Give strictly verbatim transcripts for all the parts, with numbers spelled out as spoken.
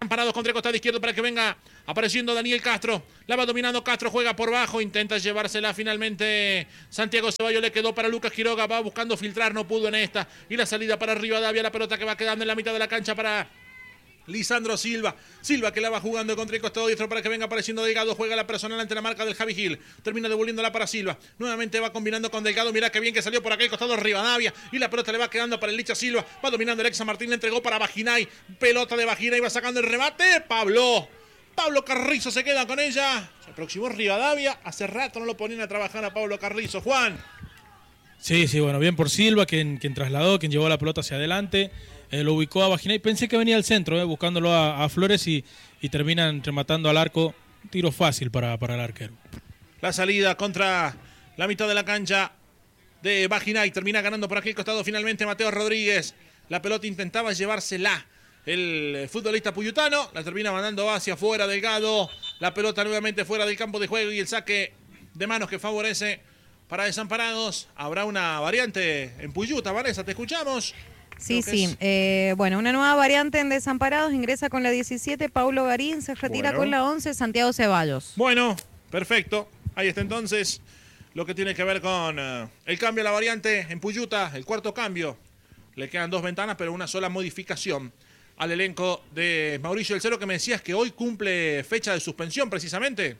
Parados contra el costado izquierdo para que venga apareciendo Daniel Castro. La va dominando Castro, juega por bajo, intenta llevársela finalmente. Santiago Ceballos le quedó para Lucas Quiroga, va buscando filtrar, no pudo en esta. Y la salida para Rivadavia, la pelota que va quedando en la mitad de la cancha para Lisandro Silva. Silva que la va jugando contra el costado diestro para que venga apareciendo Delgado. Juega la personal ante la marca del Javi Gil. Termina devolviéndola para Silva. Nuevamente va combinando con Delgado. Mira qué bien que salió por aquel costado Rivadavia. Y la pelota le va quedando para el Licha Silva. Va dominando el Exa Martín. Le entregó para Bajinay. Pelota de Bajinay. Va sacando el remate. Pablo. Pablo Carrizo se queda con ella. Se aproximó Rivadavia. Hace rato no lo ponían a trabajar a Pablo Carrizo. Juan. Sí, sí, bueno, bien por Silva, quien, quien trasladó, quien llevó la pelota hacia adelante. Eh, lo ubicó a Bajinay. Pensé que venía al centro, eh, buscándolo a, a Flores y, y terminan rematando al arco. Tiro fácil para, para el arquero. La salida contra la mitad de la cancha de Bajinay. Termina ganando por aquel costado finalmente Mateo Rodríguez. La pelota intentaba llevársela el futbolista puyutano. La termina mandando hacia afuera Delgado. La pelota nuevamente fuera del campo de juego y el saque de manos que favorece para Desamparados. Habrá una variante en Puyuta. Vanessa, te escuchamos. Sí, sí. Eh, bueno, una nueva variante en Desamparados. Ingresa con la diecisiete, Paulo Garín. Se retira bueno. con la once, Santiago Ceballos. Bueno, perfecto. Ahí está entonces lo que tiene que ver con uh, el cambio a la variante en Puyuta. El cuarto cambio. Le quedan dos ventanas, pero una sola modificación al elenco de Mauricio El Cero, que me decías que hoy cumple fecha de suspensión precisamente.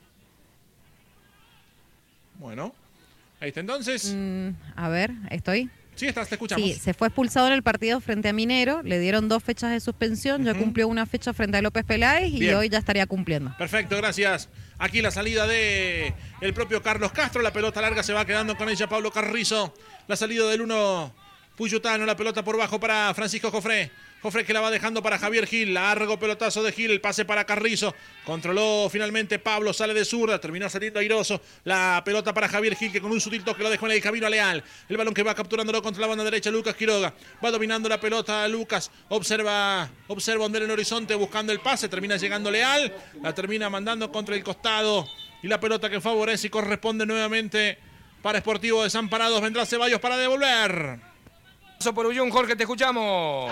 Bueno, ahí está entonces. Mm, a ver, estoy... Sí, estás, te escuchamos. Sí, se fue expulsado en el partido frente a Minero, le dieron dos fechas de suspensión, uh-huh. ya cumplió una fecha frente a López Peláez y Bien. hoy ya estaría cumpliendo. Perfecto, gracias. Aquí la salida de el propio Carlos Castro, la pelota larga se va quedando con ella Pablo Carrizo. La salida del uno puyutano, la pelota por bajo para Francisco Jofré. Jofré que la va dejando para Javier Gil, largo pelotazo de Gil, el pase para Carrizo, controló finalmente Pablo, sale de zurda, terminó saliendo airoso, la pelota para Javier Gil que con un sutil toque lo dejó en el camino a Leal, el balón que va capturándolo contra la banda derecha Lucas Quiroga, va dominando la pelota Lucas, observa, observa donde en el horizonte buscando el pase, termina llegando Leal, la termina mandando contra el costado y la pelota que favorece y corresponde nuevamente para Sportivo Desamparados, vendrá Ceballos para devolver. Por Uyun, Jorge, te escuchamos.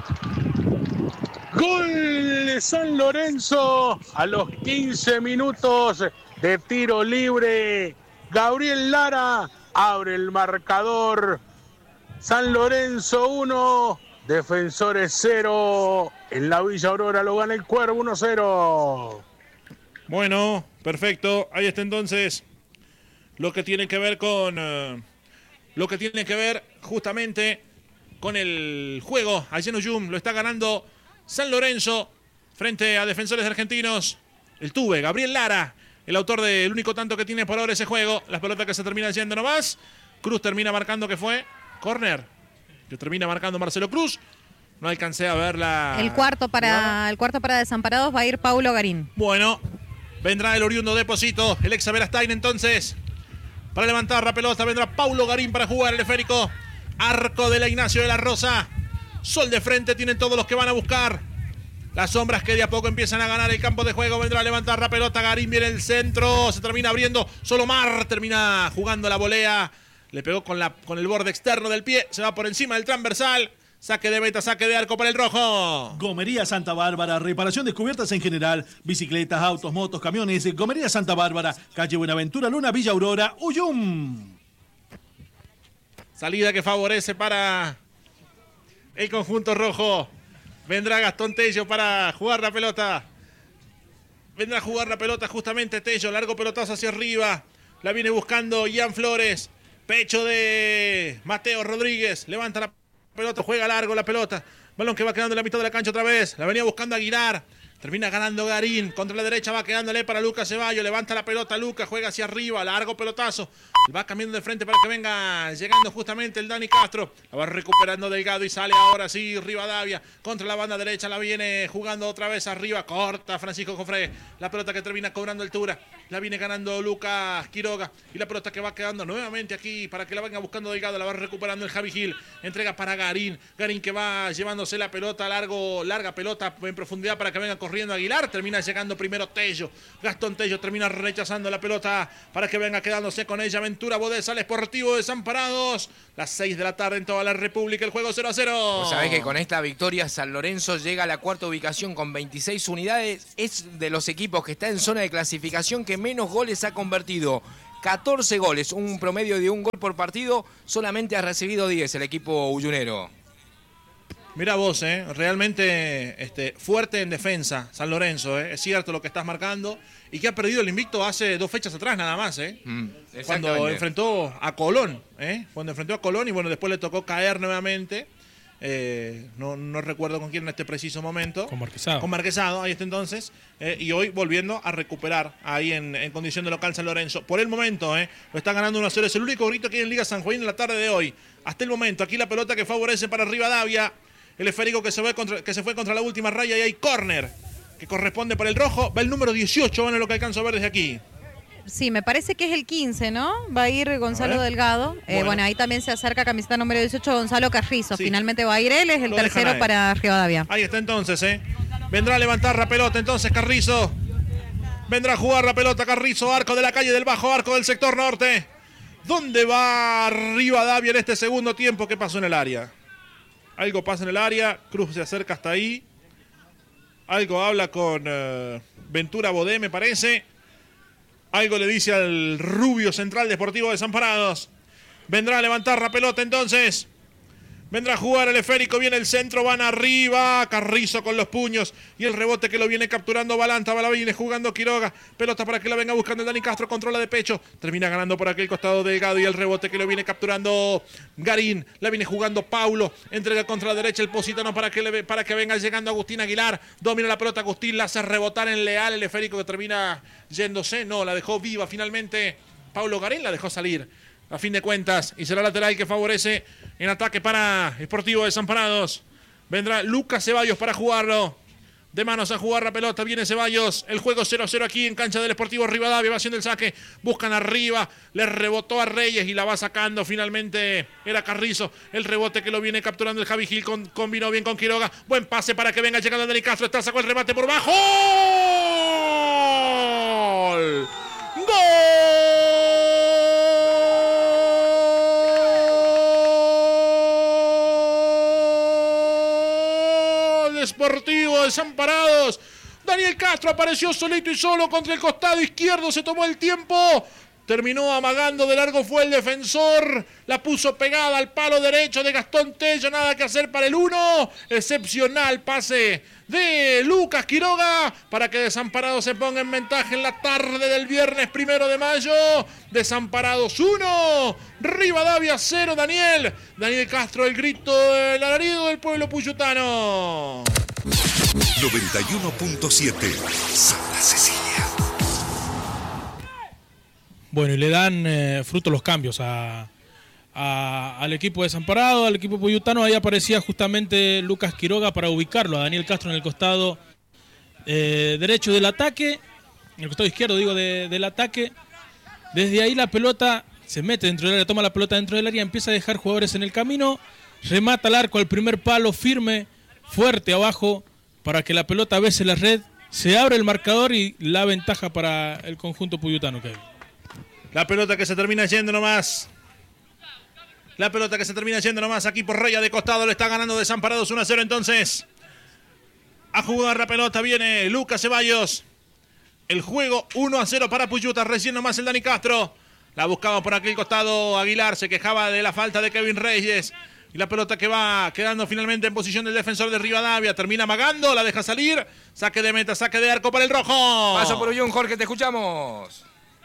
Gol de San Lorenzo a los quince minutos de tiro libre. Gabriel Lara abre el marcador. San Lorenzo uno, Defensores cero. En la Villa Aurora lo gana el Cuervo uno cero. Bueno, perfecto. Ahí está entonces lo que tiene que ver con... Uh, lo que tiene que ver justamente con el juego. Allí en Uyum lo está ganando San Lorenzo frente a Defensores Argentinos. El Tuve, Gabriel Lara, el autor del único tanto que tiene por ahora ese juego. La pelota que se termina yendo nomás. Cruz termina marcando que fue córner. Que termina marcando Marcelo Cruz. No alcancé a ver la... El cuarto para, el cuarto para Desamparados va a ir Paulo Garín. Bueno, vendrá el oriundo Depósito, el ex Verastain entonces. Para levantar la pelota vendrá Paulo Garín para jugar el esférico. Arco de la Ignacio de la Rosa. Sol de frente tienen todos los que van a buscar. Las sombras que de a poco empiezan a ganar el campo de juego. Vendrá a levantar la pelota. Garín viene el centro. Se termina abriendo. Solo Mar termina jugando la volea. Le pegó con, la, con el borde externo del pie. Se va por encima del transversal. Saque de meta, saque de arco para el rojo. Gomería Santa Bárbara, reparación de cubiertas en general, bicicletas, autos, motos, camiones. Gomería Santa Bárbara, calle Buenaventura, Luna, Villa Aurora, Uyum. Salida que favorece para el conjunto rojo. Vendrá Gastón Tello para jugar la pelota. Vendrá a jugar la pelota justamente Tello. Largo pelotazo hacia arriba. La viene buscando Ian Flores. Pecho de Mateo Rodríguez. Levanta la pelota, juega largo la pelota. Balón que va quedando en la mitad de la cancha otra vez. La venía buscando Aguilar. Termina ganando Garín. Contra la derecha va quedándole para Lucas Ceballos. Levanta la pelota Lucas. Juega hacia arriba. Largo pelotazo. Va cambiando de frente para que venga llegando justamente el Dani Castro. La va recuperando Delgado y sale ahora sí Rivadavia. Contra la banda derecha la viene jugando otra vez arriba. Corta Francisco Jofré. La pelota que termina cobrando altura. La viene ganando Lucas Quiroga. Y la pelota que va quedando nuevamente aquí para que la venga buscando Delgado. La va recuperando el Javi Gil. Entrega para Garín. Garín que va llevándose la pelota largo. Larga pelota en profundidad para que venga corriendo corriendo Aguilar, termina llegando primero Tello. Gastón Tello termina rechazando la pelota para que venga quedándose con ella Ventura Bodesa, al Sportivo Desamparados. Las seis de la tarde en toda la República, el juego cero a cero. Vos sabés que con esta victoria San Lorenzo llega a la cuarta ubicación con veintiséis unidades. Es de los equipos que está en zona de clasificación que menos goles ha convertido. catorce goles, un promedio de un gol por partido. Solamente ha recibido diez el equipo uyunero. Mirá vos, eh, realmente este, fuerte en defensa San Lorenzo, eh. Es cierto lo que estás marcando. Y que ha perdido el invicto hace dos fechas atrás nada más, eh. Mm, Cuando enfrentó a Colón, eh. Cuando enfrentó a Colón y bueno, después le tocó caer nuevamente. Eh, no, no recuerdo con quién en este preciso momento. Con Marquesado. Con Marquesado, ahí está entonces. Eh, y hoy volviendo a recuperar ahí en, en condición de local San Lorenzo. Por el momento, eh, lo está ganando uno a cero. Es el único grito que hay en Liga San Juan en la tarde de hoy. Hasta el momento, aquí la pelota que favorece para Rivadavia. El esférico que se, fue contra, que se fue contra la última raya y hay córner que corresponde para el rojo. Va el número dieciocho, bueno, lo que alcanzo a ver desde aquí. Sí, me parece que es el quince, ¿no? Va a ir Gonzalo A Delgado. Eh, bueno. bueno, ahí también se acerca camiseta número dieciocho, Gonzalo Carrizo. Sí. Finalmente va a ir él, es el Lo tercero para Rivadavia. Ahí está entonces, ¿eh? Vendrá a levantar la pelota entonces Carrizo. Vendrá a jugar la pelota Carrizo, arco de la calle del Bajo, arco del sector norte. ¿Dónde va Rivadavia en este segundo tiempo? ¿Qué pasó en el área? Algo pasa en el área, Cruz se acerca hasta ahí. Algo habla con uh, Ventura Bodé, me parece. Algo le dice al rubio central Deportivo Desamparados. Vendrá a levantar la pelota entonces. Vendrá a jugar el esférico, viene el centro, van arriba. Carrizo con los puños y el rebote que lo viene capturando Balanta. Va la viene jugando Quiroga. Pelota para que la venga buscando el Dani Castro. Controla de pecho. Termina ganando por aquel costado Delgado y el rebote que lo viene capturando Garín. La viene jugando Paulo. Entrega contra la derecha el Positano para que, le, para que venga llegando Agustín Aguilar. Domina la pelota Agustín. La hace rebotar en Leal. El esférico que termina yéndose. No, la dejó viva finalmente. Paulo Garín la dejó salir. A fin de cuentas, y será lateral que favorece en ataque para Sportivo Desamparados. Vendrá Lucas Ceballos para jugarlo. De manos a jugar la pelota, viene Ceballos. El juego cero a cero aquí en cancha del Sportivo Rivadavia. Va haciendo el saque, buscan arriba. Le rebotó a Reyes y la va sacando. Finalmente era Carrizo. El rebote que lo viene capturando el Javi Gil. Con, combinó bien con Quiroga. Buen pase para que venga llegando Dani Castro. Está, sacó el remate por bajo. ¡Gol! ¡Gol! Deportivo Desamparados. Daniel Castro apareció solito y solo contra el costado izquierdo, se tomó el tiempo, terminó amagando, de largo fue el defensor, la puso pegada al palo derecho de Gastón Tello, nada que hacer para el uno, excepcional pase de Lucas Quiroga para que Desamparados se ponga en ventaja en la tarde del viernes primero de mayo. Desamparados uno, Rivadavia cero. Daniel, Daniel Castro, el grito del alarido del pueblo puyutano. noventa y uno punto siete Santa Cecilia. Bueno, y le dan eh, fruto los cambios a, a, al equipo Desamparado, al equipo puyutano. Ahí aparecía justamente Lucas Quiroga para ubicarlo a Daniel Castro en el costado eh, derecho del ataque, en el costado izquierdo digo de, del ataque. Desde ahí la pelota se mete dentro del área, toma la pelota dentro del área, empieza a dejar jugadores en el camino, remata al arco al primer palo, firme, fuerte abajo, para que la pelota bese la red, se abre el marcador y la ventaja para el conjunto puyutano, Kevin. La pelota que se termina yendo nomás. La pelota que se termina yendo nomás aquí por Raya de costado. Le está ganando Desamparados uno a cero entonces. A jugar la pelota viene Lucas Ceballos. El juego uno a cero para Puyuta. Recién nomás el Dani Castro. La buscaba por aquel costado Aguilar. Se quejaba de la falta de Kevin Reyes. Y la pelota que va quedando finalmente en posición del defensor de Rivadavia. Termina amagando, la deja salir. Saque de meta, saque de arco para el rojo. Paso por Ullón, Jorge, te escuchamos.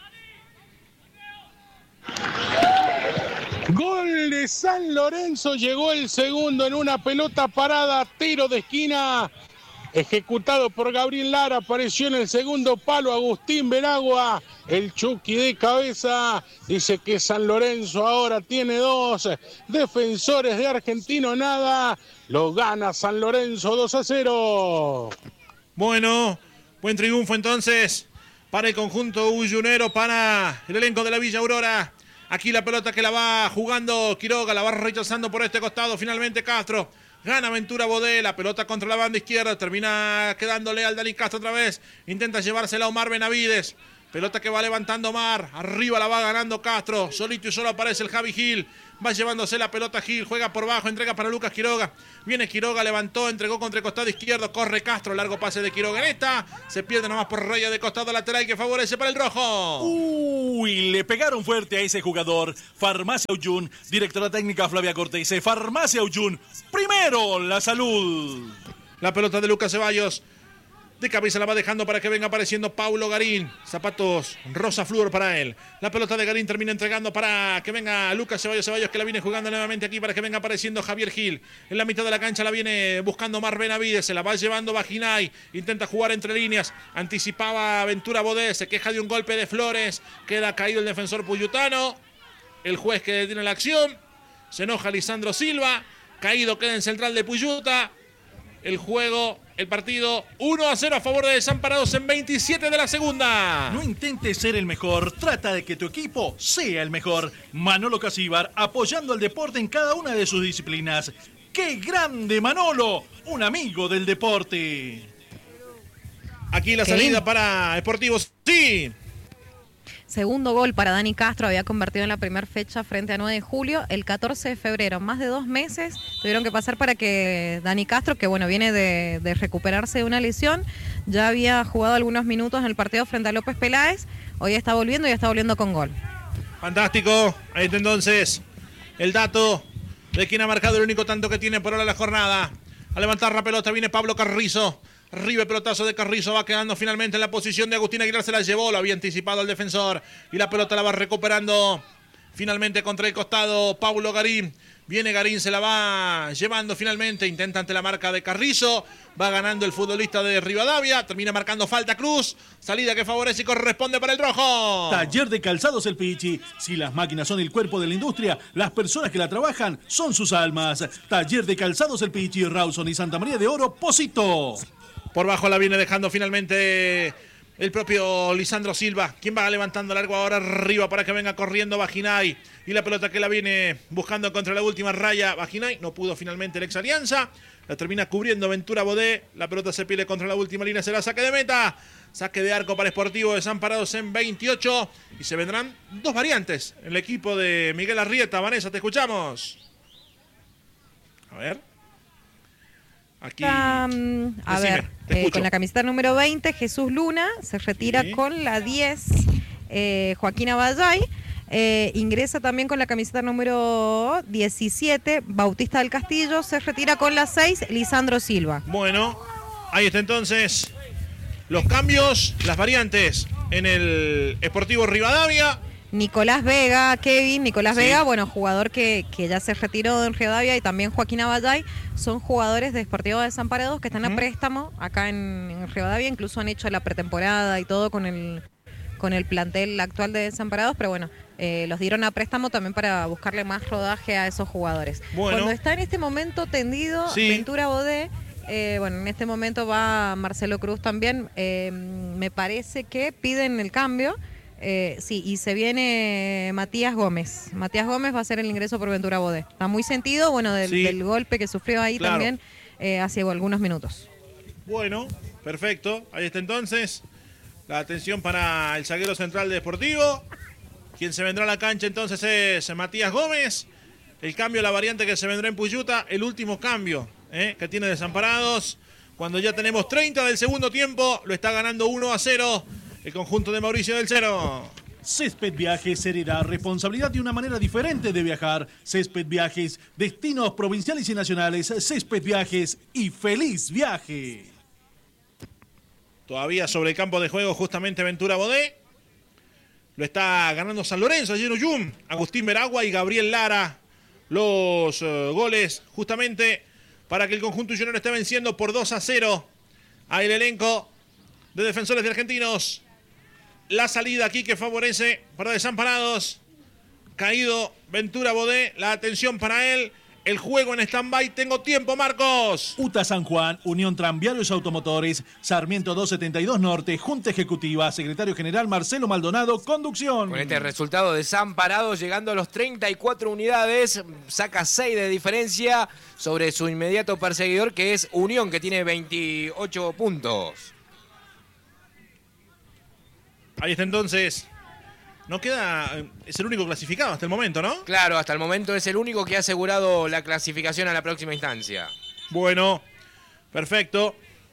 Gol de San Lorenzo, llegó el segundo en una pelota parada, tiro de esquina, ejecutado por Gabriel Lara, apareció en el segundo palo Agustín Benagua, el Chucky de cabeza, dice que San Lorenzo ahora tiene dos, defensores de Argentino nada, lo gana San Lorenzo dos a cero. Bueno, buen triunfo entonces para el conjunto uyunero, para el elenco de la Villa Aurora. Aquí la pelota que la va jugando Quiroga, la va rechazando por este costado. Finalmente Castro Gana Ventura Bodé, la pelota contra la banda izquierda, termina quedándole al Dani Castro otra vez. Intenta llevársela a Omar Benavides. Pelota que va levantando Omar, arriba la va ganando Castro, solito y solo aparece el Javi Gil. Va llevándose la pelota Gil, juega por bajo, entrega para Lucas Quiroga. Viene Quiroga, levantó, entregó contra el costado izquierdo, corre Castro, largo pase de Quiroga en esta. Se pierde nomás por raya de costado lateral que favorece para el rojo. Uy, le pegaron fuerte a ese jugador. Farmacia Uyun, directora técnica Flavia Cortese. Farmacia Uyun, primero la salud. La pelota de Lucas Ceballos. De cabeza la va dejando para que venga apareciendo Paulo Garín. Zapatos rosa flúor para él. La pelota de Garín termina entregando para que venga Lucas Ceballos. Ceballos que la viene jugando nuevamente aquí para que venga apareciendo Javier Gil. En la mitad de la cancha la viene buscando Mar Benavides. Se la va llevando Bajinay. Intenta jugar entre líneas. Anticipaba Ventura Bodé. Se queja de un golpe de Flores. Queda caído el defensor puyutano. El juez que detiene la acción. Se enoja Lisandro Silva. Caído queda en central de Puyuta. El juego, el partido, uno a cero a favor de Desamparados en veintisiete de la segunda. No intentes ser el mejor, trata de que tu equipo sea el mejor. Manolo Casíbar, apoyando al deporte en cada una de sus disciplinas. ¡Qué grande Manolo! Un amigo del deporte. Aquí la ¿Qué? salida para Sportivos. Sí. Segundo gol para Dani Castro, había convertido en la primera fecha frente a nueve de julio, el catorce de febrero. Más de dos meses tuvieron que pasar para que Dani Castro, que bueno, viene de, de recuperarse de una lesión, ya había jugado algunos minutos en el partido frente a López Peláez, hoy está volviendo y está volviendo con gol. Fantástico. Ahí está entonces el dato de quien ha marcado el único tanto que tiene por ahora la jornada. A levantar la pelota viene Pablo Carrizo. Arriba el pelotazo de Carrizo, va quedando finalmente en la posición de Agustín Aguilar, se la llevó, lo había anticipado el defensor y la pelota la va recuperando finalmente contra el costado Paulo Garín. Viene Garín, se la va llevando finalmente, intenta ante la marca de Carrizo, va ganando el futbolista de Rivadavia, termina marcando falta Cruz, salida que favorece y corresponde para el rojo. Taller de Calzados El Pichi. Si las máquinas son el cuerpo de la industria, las personas que la trabajan son sus almas. Taller de Calzados El Pichi, Rawson y Santa María de Oro, Posito. Por bajo la viene dejando finalmente el propio Lisandro Silva, quien va levantando largo ahora arriba para que venga corriendo Bajinay. Y la pelota que la viene buscando contra la última raya Bajinay. No pudo finalmente el ex Alianza. La termina cubriendo Ventura Bodé. La pelota se pierde contra la última línea. Será saque de meta. Saque de arco para Sportivo Desamparados en veintiocho. Y se vendrán dos variantes en el equipo de Miguel Arrieta. Vanessa, te escuchamos. A ver. Aquí. Um, a Decime, ver, te eh, escucho. con la camiseta número veinte, Jesús Luna, se retira Sí. con la diez, eh, Joaquín Abayay, eh, ingresa también con la camiseta número diecisiete, Bautista del Castillo, se retira con la seis, Lisandro Silva. Bueno, ahí está entonces los cambios, las variantes en el Sportivo Rivadavia. Nicolás Vega, Kevin, Nicolás Sí. Vega, bueno, jugador que, que ya se retiró en Rivadavia, y también Joaquín Abayay, son jugadores de Sportivo Desamparados que están Ujú. a préstamo acá en, en Rivadavia, incluso han hecho la pretemporada y todo con el, con el plantel actual de Desamparados, pero bueno, eh, los dieron a préstamo también para buscarle más rodaje a esos jugadores. Bueno. Cuando está en este momento tendido, Sí. Ventura Bodé, eh, bueno, en este momento va Marcelo Cruz también, eh, me parece que piden el cambio. Eh, sí, y se viene Matías Gómez. Matías Gómez va a ser el ingreso por Ventura Bodé. Está muy sentido, bueno, del, Sí. del golpe que sufrió ahí Claro. también eh, hace algunos minutos. Bueno, perfecto. Ahí está entonces la atención para el zaguero central de Deportivo. Quien se vendrá a la cancha entonces es Matías Gómez. El cambio, la variante que se vendrá en Puyuta. El último cambio eh, que tiene Desamparados. Cuando ya tenemos treinta del segundo tiempo, lo está ganando uno a cero el conjunto de Mauricio del Cero. Césped Viajes, seriedad, responsabilidad y una manera diferente de viajar. Césped Viajes, destinos provinciales y nacionales. Césped Viajes y feliz viaje. Todavía sobre el campo de juego justamente Ventura Bodé. Lo está ganando San Lorenzo, allí en Uyum. Agustín Veragua y Gabriel Lara. Los uh, goles justamente para que el conjunto Junior esté venciendo por dos a cero al elenco de Defensores de Argentinos. La salida aquí que favorece para Desamparados. Caído Ventura Bodé. La atención para él. el juego en stand-by. Tengo tiempo, Marcos. UTA San Juan, Unión Tranviarios Automotores, Sarmiento doscientos setenta y dos Norte, Junta Ejecutiva, Secretario General Marcelo Maldonado, conducción. Con este resultado desamparado, llegando a los treinta y cuatro unidades, saca seis de diferencia sobre su inmediato perseguidor, que es Unión, que tiene veintiocho puntos. Ahí está entonces. No queda, es el único clasificado hasta el momento, ¿no? Claro, hasta el momento es el único que ha asegurado la clasificación a la próxima instancia. Bueno, perfecto.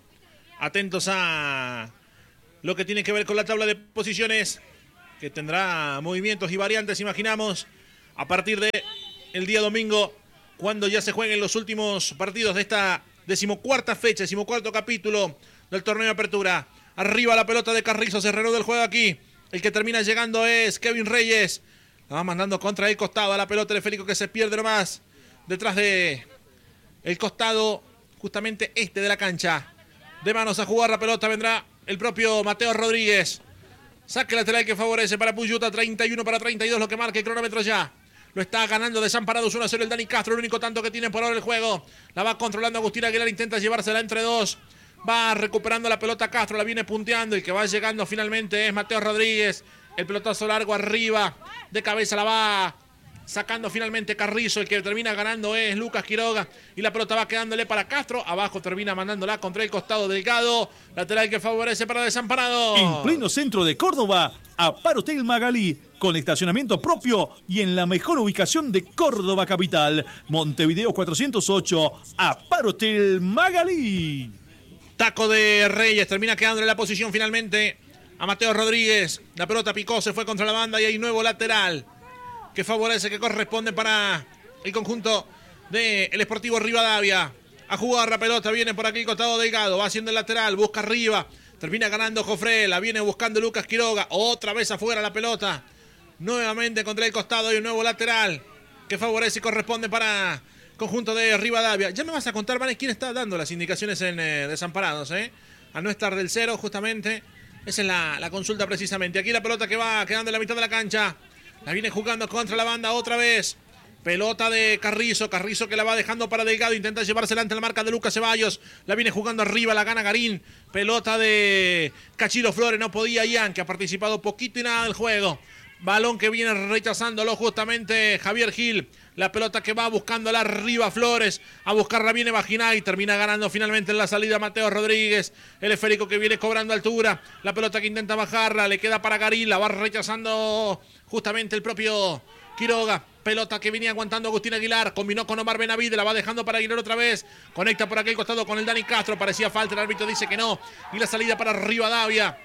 Atentos a lo que tiene que ver con la tabla de posiciones, que tendrá movimientos y variantes, imaginamos, a partir de el día domingo, cuando ya se jueguen los últimos partidos de esta decimocuarta fecha, decimocuarto capítulo del torneo de apertura. Arriba la pelota de Carrizo, se reanuda el juego aquí. El que termina llegando es Kevin Reyes. La va mandando contra el costado a la pelota de Félix, que se pierde nomás detrás de el costado, justamente este de la cancha. De manos a jugar la pelota vendrá el propio Mateo Rodríguez. Saque lateral que favorece para Puyuta, treinta y uno para treinta y dos, lo que marca el cronómetro ya. Lo está ganando desamparados uno a cero el Dani Castro, el único tanto que tiene por ahora el juego. La va controlando Agustín Aguilar, intenta llevársela entre dos. Va recuperando la pelota Castro, la viene punteando. El que va llegando finalmente es Mateo Rodríguez. El pelotazo largo arriba, de cabeza la va sacando finalmente Carrizo. El que termina ganando es Lucas Quiroga. Y la pelota va quedándole para Castro. Abajo termina mandándola contra el costado delgado. Lateral que favorece para Desamparado. En pleno centro de Córdoba, Aparotel Magalí, con estacionamiento propio y en la mejor ubicación de Córdoba capital. Montevideo cuatrocientos ocho, Aparotel Magalí. Taco de Reyes, termina quedándole la posición finalmente a Mateo Rodríguez. La pelota picó, se fue contra la banda y hay nuevo lateral que favorece, que corresponde para el conjunto del Sportivo Rivadavia. A jugar la pelota, viene por aquí el costado Delgado, va haciendo el lateral, busca arriba, termina ganando Jofre, la viene buscando Lucas Quiroga, otra vez afuera la pelota, nuevamente contra el costado y un nuevo lateral que favorece y corresponde para conjunto de Rivadavia. Ya me vas a contar, Vanes, quién está dando las indicaciones en eh, Desamparados, ¿eh? A no estar del cero, justamente. Esa es la, la consulta precisamente. Aquí la pelota que va quedando en la mitad de la cancha. La viene jugando contra la banda otra vez. Pelota de Carrizo. Carrizo que la va dejando para Delgado. Intenta llevársela ante la marca de Lucas Ceballos. La viene jugando arriba, la gana Garín. Pelota de Cachilo Flores. No podía Ian, que ha participado poquito y nada del juego. Balón que viene rechazándolo justamente Javier Gil. La pelota que va buscándola arriba Flores. A buscarla viene Vaginay. Termina ganando finalmente en la salida Mateo Rodríguez. El esférico que viene cobrando altura. La pelota que intenta bajarla. Le queda para Garín. La va rechazando justamente el propio Quiroga. Pelota que venía aguantando Agustín Aguilar. Combinó con Omar Benavide. La va dejando para Aguilar otra vez. Conecta por aquel costado con el Dani Castro. Parecía falta. El árbitro dice que no. Y la salida para Rivadavia.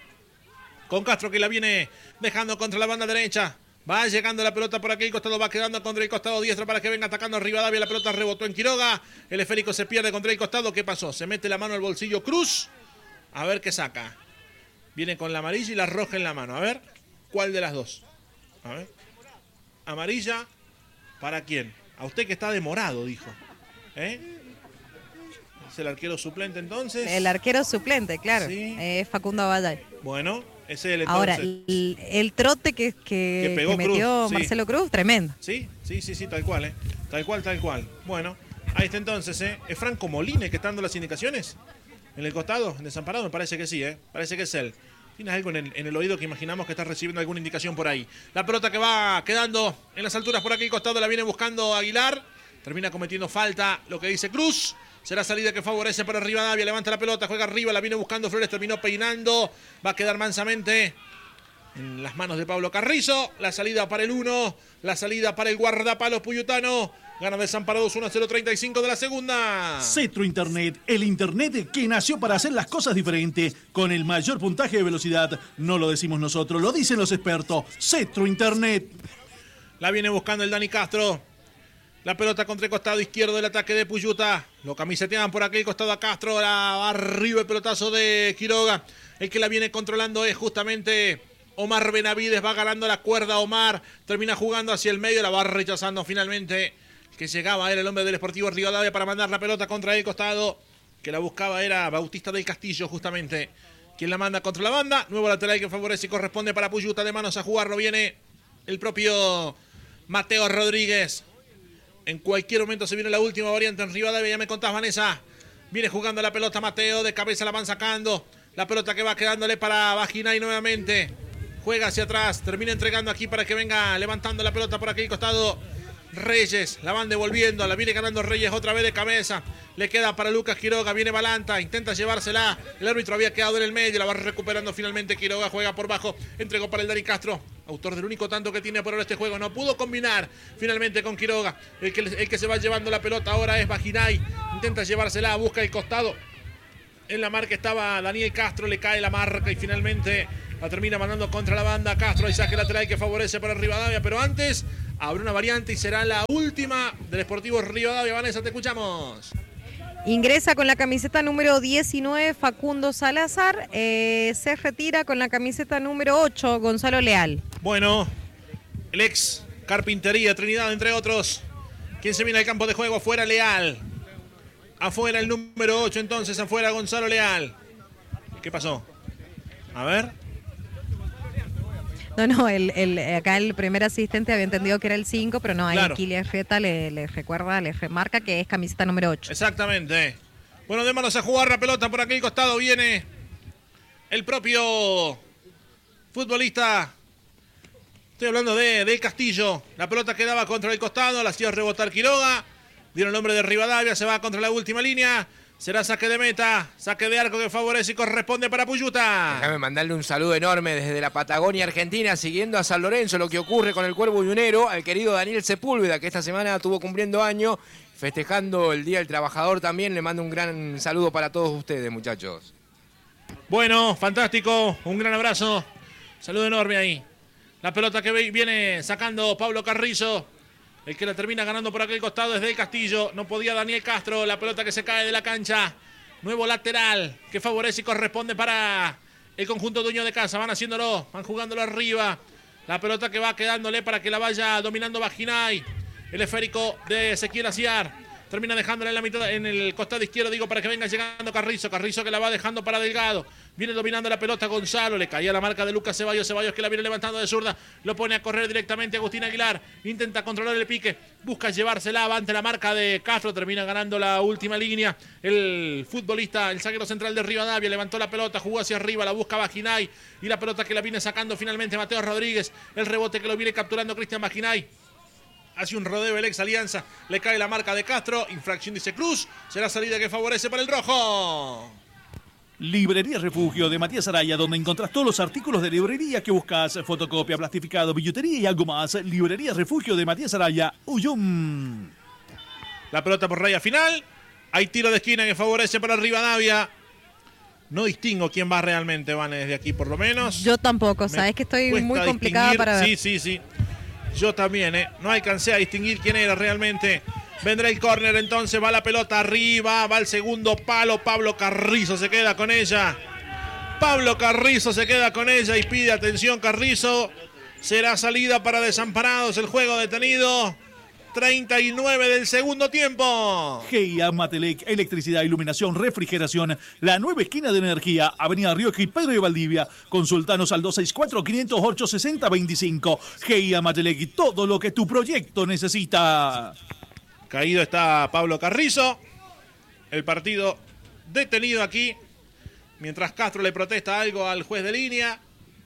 Con Castro que la viene dejando contra la banda derecha. Va llegando la pelota por aquí, el costado va quedando contra el costado diestro para que venga atacando a Rivadavia. La pelota rebotó en Quiroga. El esférico se pierde contra el costado. ¿Qué pasó? Se mete la mano al bolsillo Cruz. A ver qué saca. Viene con la amarilla y la roja en la mano. A ver, ¿cuál de las dos? A ver. Amarilla, ¿para quién? A usted que está demorado, dijo. ¿Eh? ¿Es el arquero suplente entonces? El arquero suplente, claro. Sí. Eh, Facundo Abadal. Bueno, es él entonces. Ahora, el, el trote que, que, Que pegó que metió Cruz, sí. Marcelo Cruz, tremendo. Sí, sí, sí, sí, tal cual, ¿eh? Tal cual, tal cual. Bueno, ahí está entonces, ¿eh? ¿Es Franco Molina que está dando las indicaciones? ¿En el costado? ¿En Desamparado? Me parece que sí, ¿eh? Parece que es él. Tienes algo en el, en el oído que imaginamos que está recibiendo alguna indicación por ahí. La pelota que va quedando en las alturas por aquí al costado la viene buscando Aguilar. Termina cometiendo falta, lo que dice Cruz. Será salida que favorece para Rivadavia. Levanta la pelota, juega arriba, la viene buscando Flores, terminó peinando. Va a quedar mansamente en las manos de Pablo Carrizo. La salida para el uno, la salida para el guardapalos puyutano. Gana Desamparados uno a cero treinta y cinco de la segunda. Cetro Internet, el Internet que nació para hacer las cosas diferentes, con el mayor puntaje de velocidad. No lo decimos nosotros, lo dicen los expertos. Cetro Internet. La viene buscando el Dani Castro. La pelota contra el costado izquierdo del ataque de Puyuta. Lo camisetean por aquel costado a Castro. La arriba el pelotazo de Quiroga. El que la viene controlando es justamente Omar Benavides. Va ganando la cuerda Omar. Termina jugando hacia el medio. La va rechazando finalmente. Que llegaba era el hombre del Sportivo Rivadavia para mandar la pelota contra el costado. Que la buscaba era Bautista del Castillo justamente. Quien la manda contra la banda. Nuevo lateral que favorece y corresponde para Puyuta. De manos a jugarlo viene el propio Mateo Rodríguez. En cualquier momento se viene la última variante en Rivadavia. Ya me contás, Vanessa. Viene jugando la pelota Mateo. De cabeza la van sacando. La pelota que va quedándole para Bajinay nuevamente. Juega hacia atrás. Termina entregando aquí para que venga levantando la pelota por aquel costado. Reyes, la van devolviendo, la viene ganando Reyes otra vez de cabeza, le queda para Lucas Quiroga, viene Balanta, intenta llevársela, el árbitro había quedado en el medio, la va recuperando finalmente Quiroga, juega por bajo, entregó para el Dani Castro, autor del único tanto que tiene por ahora este juego, no pudo combinar finalmente con Quiroga, el que, el que se va llevando la pelota ahora es Bajinay, intenta llevársela, busca el costado, en la marca estaba Daniel Castro, le cae la marca y finalmente la termina mandando contra la banda. Castro, hay saque lateral que favorece para Rivadavia, pero antes habrá una variante y será la última del Sportivo Rivadavia. Vanessa, te escuchamos. Ingresa con la camiseta número diecinueve Facundo Salazar, eh, se retira con la camiseta número ocho Gonzalo Leal. Bueno, el ex Carpintería Trinidad, entre otros. ¿Quién se viene al campo de juego? Afuera Leal. Afuera el número ocho, entonces afuera Gonzalo Leal. ¿Qué pasó? A ver. No, no, el, el, acá el primer asistente había entendido que era el cinco, pero no, ahí Claro. Kili Reta le, le recuerda, le remarca que es camiseta número ocho. Exactamente. Bueno, démonos a jugar la pelota por aquel costado. Viene el propio futbolista. Estoy hablando de Del Castillo. La pelota quedaba contra el costado, la hacía rebotar Quiroga. Dieron el nombre de Rivadavia, se va contra la última línea. Será saque de meta, saque de arco que favorece y corresponde para Puyuta. Déjame mandarle un saludo enorme desde la Patagonia Argentina, siguiendo a San Lorenzo, lo que ocurre con el Cuervo Yunero, al querido Daniel Sepúlveda, que esta semana estuvo cumpliendo año, festejando el Día del Trabajador también. Le mando un gran saludo para todos ustedes, muchachos. Bueno, fantástico, un gran abrazo. Saludo enorme ahí. La pelota que viene sacando Pablo Carrizo. El que la termina ganando por aquel costado es Del Castillo. No podía Daniel Castro. La pelota que se cae de la cancha. Nuevo lateral que favorece y corresponde para el conjunto dueño de casa. Van haciéndolo, van jugándolo arriba. La pelota que va quedándole para que la vaya dominando Bajinay. El esférico de Ezequiel Aciar. Termina dejándola en la mitad, en el costado izquierdo, digo, para que venga llegando Carrizo. Carrizo que la va dejando para Delgado. Viene dominando la pelota Gonzalo. Le caía la marca de Lucas Ceballos. Ceballos que la viene levantando de zurda. Lo pone a correr directamente Agustín Aguilar. Intenta controlar el pique. Busca llevársela ante la marca de Castro. Termina ganando la última línea. El futbolista, el zaguero central de Rivadavia, levantó la pelota, jugó hacia arriba. La busca Bajinay. Y la pelota que la viene sacando finalmente Mateo Rodríguez. El rebote que lo viene capturando Cristian Bajinay. Hace un rodeo el ex Alianza. Le cae la marca de Castro. Infracción dice Cruz. Será salida que favorece para el rojo. Librería Refugio de Matías Araya, donde encontrás todos los artículos de librería que buscas: fotocopia, plastificado, billutería y algo más. Librería Refugio de Matías Araya, Uyum. La pelota por raya final. Hay tiro de esquina que favorece para Rivadavia. No distingo quién va realmente, Van, desde aquí por lo menos. Yo tampoco, Me sabes que estoy cuesta muy complicada distinguir. para ver. Sí, sí, sí. Yo también, ¿eh? No alcancé a distinguir quién era realmente. Vendrá el córner, entonces va la pelota arriba, va el segundo palo. Pablo Carrizo se queda con ella. Pablo Carrizo se queda con ella y pide atención Carrizo. Será salida para Desamparados, el juego detenido. treinta y nueve del segundo tiempo. G I A Matelec, electricidad, iluminación, refrigeración. La nueva esquina de energía, Avenida Rioja y Pedro de Valdivia. Consultanos al dos seis cuatro, quinientos ocho, sesenta veinticinco. G I A Matelec, todo lo que tu proyecto necesita. Caído está Pablo Carrizo. El partido detenido aquí. Mientras Castro le protesta algo al juez de línea.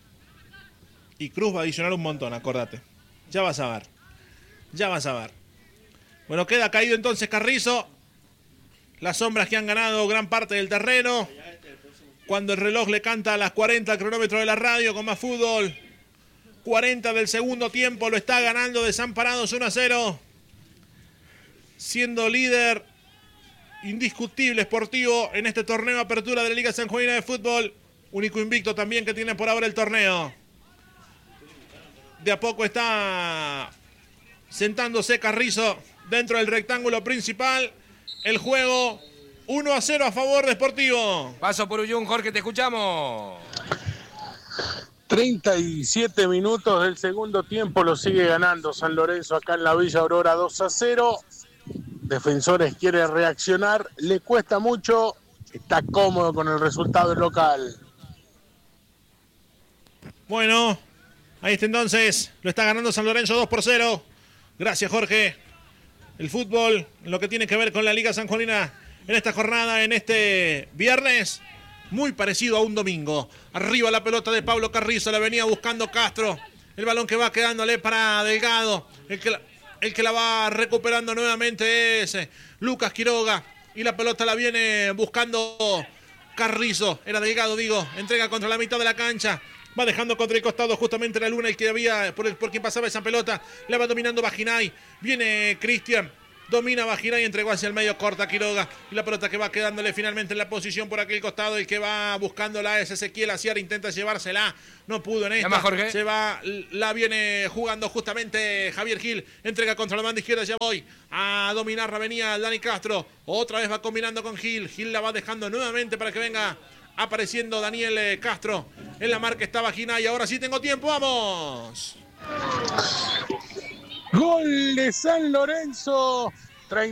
Y Cruz va a adicionar un montón, acordate. Ya vas a ver. Ya vas a ver. Bueno, queda caído entonces Carrizo. Las sombras que han ganado gran parte del terreno. Cuando el reloj le canta a las cuarenta al cronómetro de la radio con más fútbol. cuarenta del segundo tiempo, lo está ganando Desamparados uno a cero. Siendo líder indiscutible Sportivo en este torneo de apertura de la Liga Sanjuanina de Fútbol. Único invicto también que tiene por ahora el torneo. De a poco está sentándose Carrizo dentro del rectángulo principal. El juego uno a cero a favor de Sportivo. Paso por Uyun, Jorge, te escuchamos. treinta y siete minutos del segundo tiempo, lo sigue ganando San Lorenzo acá en la Villa Aurora dos a cero. Defensores quiere reaccionar, le cuesta mucho, está cómodo con el resultado local. Bueno, ahí está entonces, lo está ganando San Lorenzo dos por cero. Gracias, Jorge. el fútbol, lo que tiene que ver con la Liga Sanjuanina en esta jornada, en este viernes, muy parecido a un domingo. Arriba la pelota de Pablo Carrizo, la venía buscando Castro. El balón que va quedándole para Delgado. El que la, el que la va recuperando nuevamente es Lucas Quiroga. Y la pelota la viene buscando Carrizo. Era Delgado, digo. Entrega contra la mitad de la cancha. Va dejando contra el costado justamente la Luna, el que había, por, el, por quien pasaba esa pelota. La va dominando Bajinay. Viene Cristian. Domina Bajinay, entregó hacia el medio, corta Quiroga. Y la pelota que va quedándole finalmente en la posición por aquel costado. El que va buscándola es Ezequiel Aciar. Intenta llevársela. No pudo en esta. Llama Jorge. Se va, la viene jugando justamente Javier Gil. Entrega contra la banda izquierda. Ya voy a dominar. Venía Dani Castro. Otra vez va combinando con Gil. Gil la va dejando nuevamente para que venga apareciendo Daniel Castro. En la marca está Bajinay. Ahora sí tengo tiempo. ¡Vamos! Gol de San Lorenzo